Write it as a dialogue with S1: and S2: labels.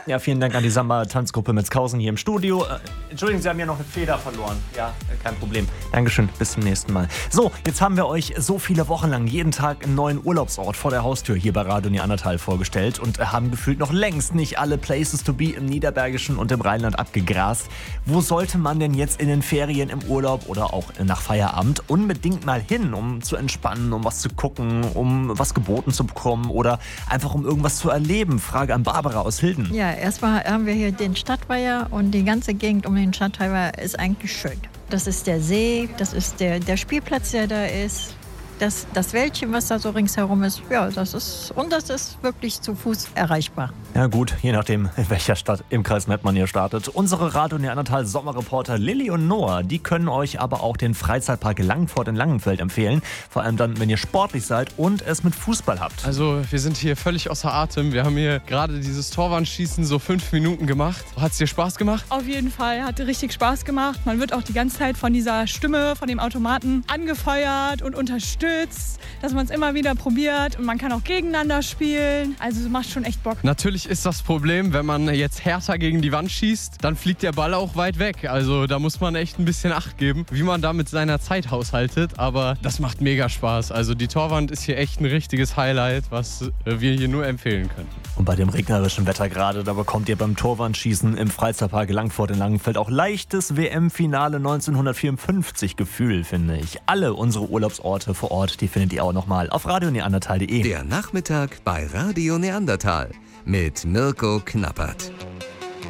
S1: Ja, vielen Dank an die Samba-Tanzgruppe Metzkausen hier im Studio. Entschuldigen, Sie haben ja noch eine Feder verloren. Ja, kein Problem. Dankeschön, bis zum nächsten Mal. So, jetzt haben wir euch so viele Wochen lang jeden Tag einen neuen Urlaubsort vor der Haustür hier bei Radio Neandertal vorgestellt und haben gefühlt noch längst nicht alle Places to be im Niederbergischen und im Rheinland abgegrast. Wo sollte man denn jetzt in den Ferien, im Urlaub oder auch nach Feierabend unbedingt mal hin, um zu entspannen, um was zu gucken, um was geboten zu bekommen oder einfach um irgendwas zu erleben? Frage an Barbara aus Hilden.
S2: Ja, erstmal haben wir hier den Stadtweiher und die ganze Gegend um den Stadtweiher ist eigentlich schön. Das ist der See, das ist der Spielplatz, der da ist. Das Wäldchen, was da so ringsherum ist, ja, das ist wirklich zu Fuß erreichbar.
S1: Ja gut, je nachdem, in welcher Stadt im Kreis Mettmann ihr startet. Unsere Radio Neandertal Sommerreporter Lilly und Noah, die können euch aber auch den Freizeitpark Langfort in Langenfeld empfehlen. Vor allem dann, wenn ihr sportlich seid und es mit Fußball habt.
S3: Also wir sind hier völlig außer Atem. Wir haben hier gerade dieses Torwandschießen so 5 Minuten gemacht. Hat es dir Spaß gemacht?
S4: Auf jeden Fall, hatte richtig Spaß gemacht. Man wird auch die ganze Zeit von dieser Stimme, von dem Automaten angefeuert und unterstützt, dass man es immer wieder probiert und man kann auch gegeneinander spielen. Also es macht schon echt Bock.
S3: Natürlich ist das Problem, wenn man jetzt härter gegen die Wand schießt, dann fliegt der Ball auch weit weg. Also da muss man echt ein bisschen Acht geben, wie man da mit seiner Zeit haushaltet. Aber das macht mega Spaß. Also die Torwand ist hier echt ein richtiges Highlight, was wir hier nur empfehlen können.
S1: Und bei dem regnerischen Wetter gerade, da bekommt ihr beim Torwandschießen im Freizeitpark Langfort in Langenfeld auch leichtes WM-Finale 1954 Gefühl, finde ich. Alle unsere Urlaubsorte vor Ort, die findet ihr auch nochmal auf radioneandertal.de.
S5: Der Nachmittag bei Radio Neandertal mit Mirko Knappert.